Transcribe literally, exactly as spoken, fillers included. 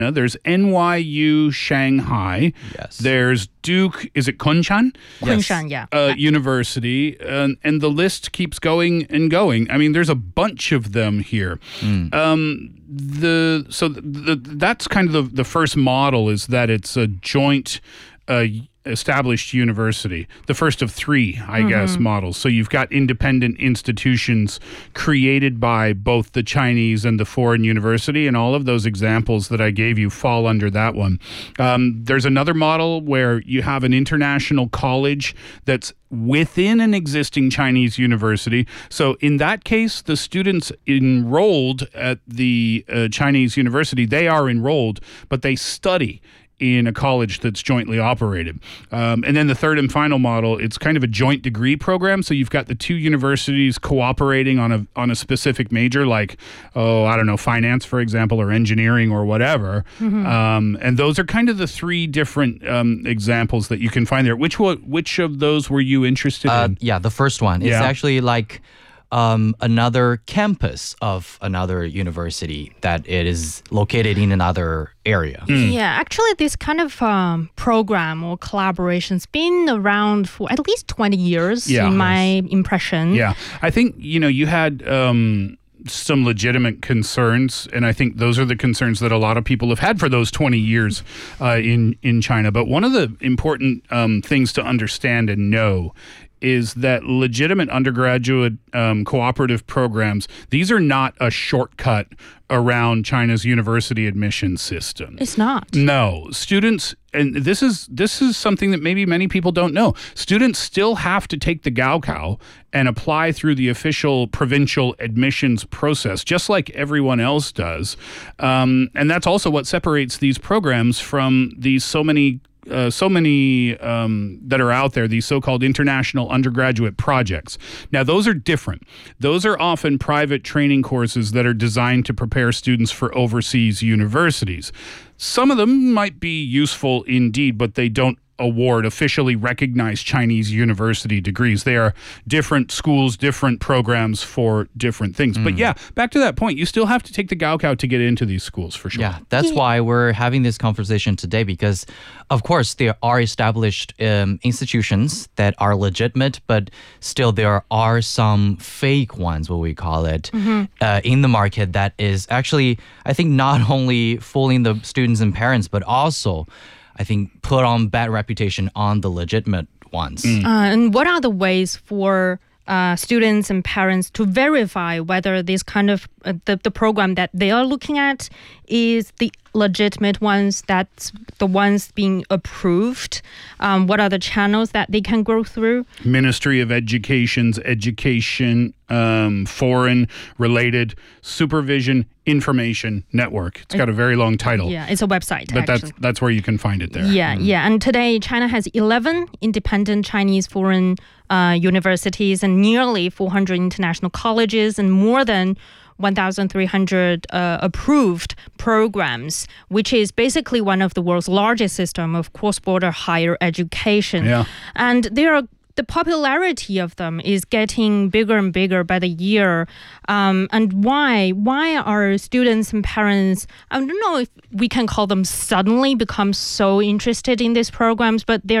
There's N Y U Shanghai. Yes. There's Duke, is it Kunshan? Kunshan, yeah. Uh, University. And, and the list keeps going and going. I mean, there's a bunch of them here. Mm. Um, the So the, the, that's kind of the, the first model, is that it's a joint uh, established university, the first of three, I mm-hmm. guess, models. So you've got independent institutions created by both the Chinese and the foreign university, and all of those examples that I gave you fall under that one. Um, there's another model where you have an international college that's within an existing Chinese university. So in that case, the students enrolled at the uh, Chinese university, they are enrolled, but they study in a college that's jointly operated. Um, and then the third and final model, it's kind of a joint degree program. So you've got the two universities cooperating on a on a specific major, like, oh, I don't know, finance, for example, or engineering or whatever. Mm-hmm. Um, and those are kind of the three different um, examples that you can find there. Which one, which of those were you interested uh, in? Yeah, the first one. It's yeah. actually like Um, another campus of another university that it is located in another area. Mm. Yeah, actually this kind of um, program or collaboration's been around for at least twenty years yeah. in my impression. Yeah, I think, you know, you had um, some legitimate concerns, and I think those are the concerns that a lot of people have had for those twenty years uh, in, in China. But one of the important um, things to understand and know is that legitimate undergraduate um, cooperative programs, these are not a shortcut around China's university admission system. It's not. No. Students, and this is this is something that maybe many people don't know, students still have to take the Gaokao and apply through the official provincial admissions process, just like everyone else does. Um, and that's also what separates these programs from these so many Uh, so many um, that are out there, these so-called international undergraduate projects. Now, those are different. Those are often private training courses that are designed to prepare students for overseas universities. Some of them might be useful indeed, but they don't award officially recognized Chinese university degrees. They are different schools, different programs for different things. Mm. But yeah, back to that point, you still have to take the Gaokao to get into these schools for sure. Yeah, that's why we're having this conversation today, because of course there are established um, institutions that are legitimate, but still there are some fake ones, what we call it, mm-hmm. uh, in the market that is actually, I think, not only fooling the students and parents, but also I think put on bad reputation on the legitimate ones. Mm. Uh, and what are the ways for uh, students and parents to verify whether this kind of uh, the, the program that they are looking at is the legitimate ones, that's the ones being approved? Um, what are the channels that they can go through? Ministry of Education's Education, um, Foreign Related Supervision Information Network. It's got a very long title. Yeah, it's a website, But actually. that's that's where you can find it there. Yeah, mm. yeah. And today, China has eleven independent Chinese foreign uh, universities and nearly four hundred international colleges and more than one thousand three hundred uh, approved programs, which is basically one of the world's largest system of cross-border higher education. Yeah. And there are the popularity of them is getting bigger and bigger by the year. Um, and why? Why are students and parents, I don't know if we can call them suddenly become so interested in these programs, but they're